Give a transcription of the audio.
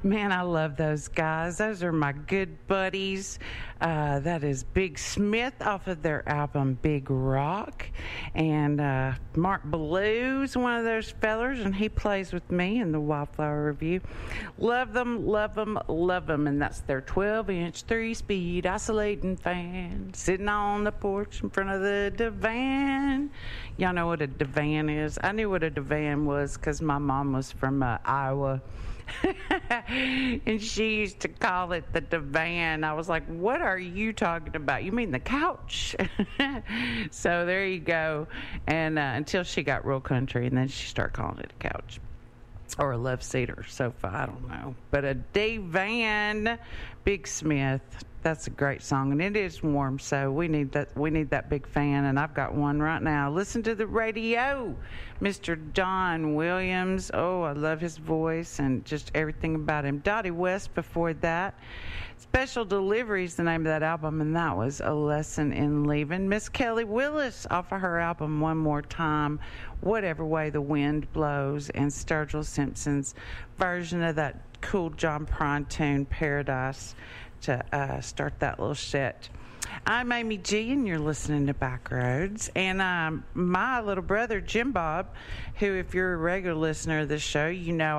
Man, I love those guys. Those are my good buddies. That is Big Smith off of their album Big Rock. And Mark Blue's one of those fellers, and he plays with me in the Wildflower Review. Love them, love them, love them. And that's their 12-inch 3-speed oscillating fan sitting on the porch in front of the divan. Y'all know what a divan is? I knew what a divan was because my mom was from Iowa. And she used to call it the divan. I was like, what are you talking about? You mean the couch? So there you go. And until she got real country, and then she started calling it a couch or a love seat or sofa, I don't know. But a divan. Big Smith. That's a great song, and it is warm, so we need that big fan, and I've got one right now. Listen to the radio, Mr. Don Williams. Oh, I love his voice and just everything about him. Dottie West before that. Special Delivery is the name of that album, and that was A Lesson in Leaving. Miss Kelly Willis off of her album One More Time, Whatever Way the Wind Blows, and Sturgill Simpson's version of that cool John Prine tune, Paradise, to start that little set. I'm Amy G, and you're listening to Backroads. And my little brother, Jim Bob, who, if you're a regular listener of this show, you know